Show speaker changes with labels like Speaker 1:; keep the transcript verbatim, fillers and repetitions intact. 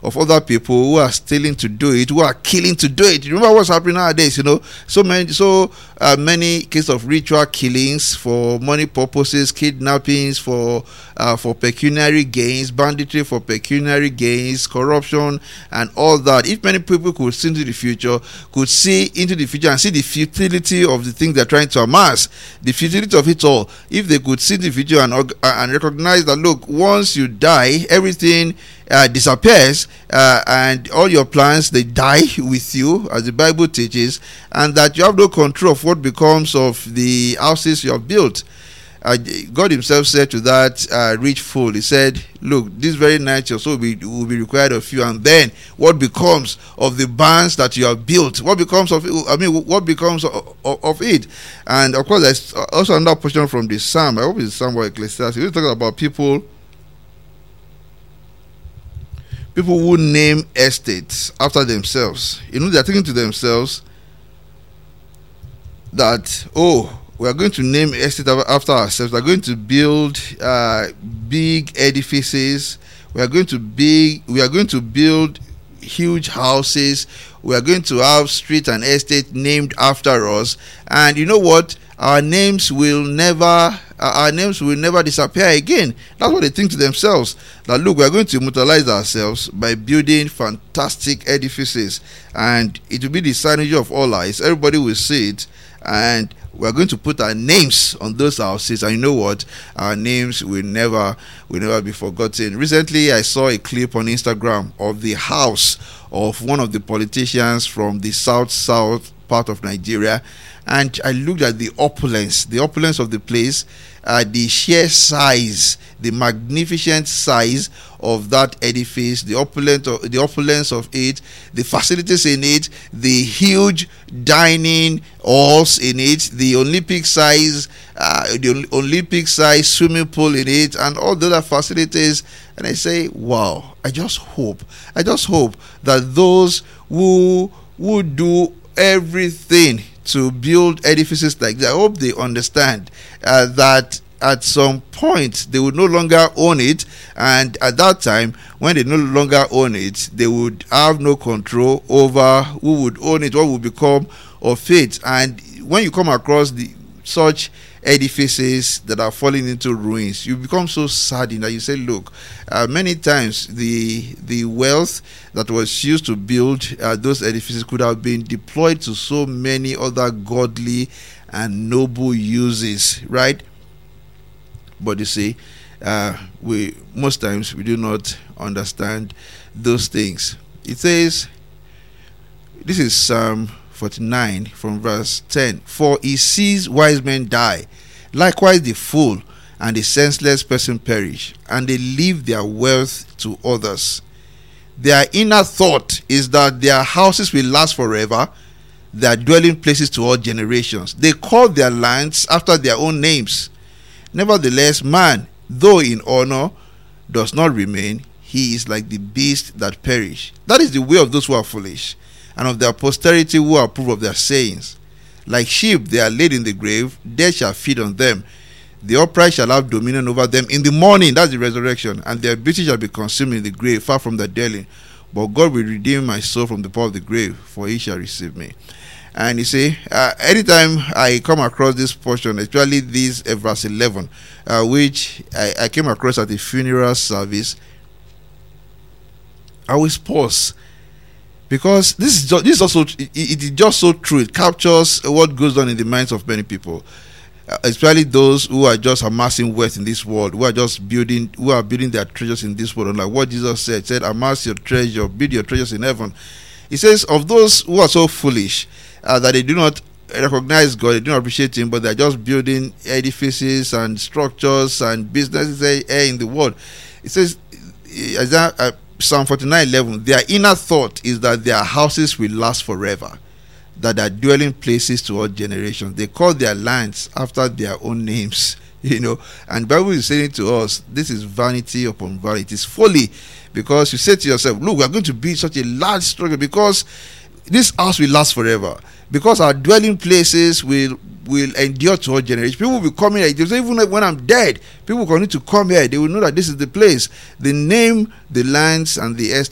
Speaker 1: of other people who are stealing to do it, who are killing to do it. You remember what's happening nowadays? You know, so many, so uh, many cases of ritual killings for money purposes, kidnappings for uh, for pecuniary gains, banditry for pecuniary gains, corruption, and all that. If many people could see into the future, could see into the future and see the futility of the things they're trying to amass, the futility of it all. If they could see the future and uh, and recognize that, look, once you die, everything uh, disappears, uh, and all your plans, they die with you, as the Bible teaches, and that you have no control of what becomes of the houses you have built. Uh, God himself said to that uh, rich fool, he said, look, this very night your soul will be, will be required of you, and then what becomes of the barns that you have built? What becomes of it? I mean, what becomes of, of, of it? And of course, there's also another portion from the Psalm. I hope it's Psalm or Ecclesiastes. We're talking about people people who name estates after themselves. You know, they're thinking to themselves that, oh, we are going to name estate after ourselves. We are going to build uh, big edifices. We are going to big. We are going to build huge houses. We are going to have street and estate named after us. And you know what? Our names will never. Our names will never disappear again. That's what they think to themselves. That look, we are going to immortalize ourselves by building fantastic edifices, and it will be the signage of all eyes. Everybody will see it, and we are going to put our names on those houses, and you know what? Our names will never will never be forgotten. Recently, I saw a clip on Instagram of the house of one of the politicians from the south south part of Nigeria, and I looked at the opulence, the opulence of the place, uh, the sheer size, the magnificent size of that edifice, the opulence of, the opulence of it, the facilities in it, the huge dining halls in it, the Olympic size, uh, the Olympic size swimming pool in it, and all the other facilities. And I say, wow! I just hope, I just hope that those who who do everything to build edifices like that, I hope they understand uh, that at some point they would no longer own it, and at that time when they no longer own it, they would have no control over who would own it, what would become of it. And when you come across the such edifices that are falling into ruins, you become so saddened that you say, look, uh, many times the the wealth that was used to build uh, those edifices could have been deployed to so many other godly and noble uses, right? But you see, uh, we most times we do not understand those things. It says, this is Psalm forty-nine from verse ten, for he sees wise men die, likewise the fool and the senseless person perish, and they leave their wealth to others. Their inner thought is that their houses will last forever, their dwelling places to all generations. They call their lands after their own names. Nevertheless, man, though in honor, does not remain. He is like the beast that perish. That is the way of those who are foolish, and of their posterity who approve of their sayings. Like sheep they are laid in the grave, death shall feed on them. The upright shall have dominion over them in the morning, that's the resurrection, and their beauty shall be consumed in the grave, far from their dwelling. But God will redeem my soul from the power of the grave, for he shall receive me. And you see, uh, anytime I come across this portion, especially this uh, verse eleven, uh, which I, I came across at a funeral service, I always pause, because this is just, this is also it, it is just so true. It captures what goes on in the minds of many people, uh, especially those who are just amassing wealth in this world, who are just building, who are building their treasures in this world. And like what Jesus said, said, amass your treasure, build your treasures in heaven. He says, of those who are so foolish uh, that they do not recognize God, they do not appreciate him, but they are just building edifices and structures and businesses in the world. It says, Isaiah, uh, Psalm forty-nine eleven, their inner thought is that their houses will last forever, that their dwelling places to all generations. They call their lands after their own names, you know. And the Bible is saying to us, this is vanity upon vanity. It's folly, because you say to yourself, look, we are going to build such a large structure because this house will last forever, because our dwelling places will will endure to all generations. People will be coming here. Even when I'm dead, people will continue to come here. They will know that this is the place. They name the lands and the estates